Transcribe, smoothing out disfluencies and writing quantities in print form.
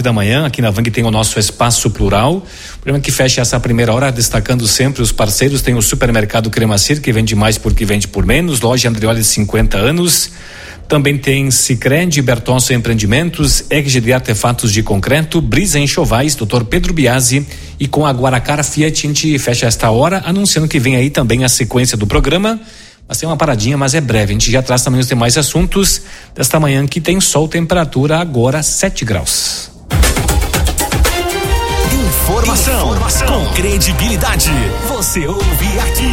da manhã. Aqui na Vang tem o nosso Espaço Plural. O programa que fecha essa primeira hora destacando sempre os parceiros. Tem o Supermercado Cremacir, que vende mais porque vende por menos. Loja Andrioli, 50 anos. Também tem Sicredi, Bertonso Empreendimentos, RGD Artefatos de Concreto, Brisa Enxovais, Dr. Pedro Biasi, e com a Guaracara Fiat a gente fecha esta hora, anunciando que vem aí também a sequência do programa, mas tem uma paradinha, mas é breve. A gente já traz também os demais assuntos desta manhã, que tem sol, temperatura agora 7 graus. Informação com credibilidade. Você ouve aqui.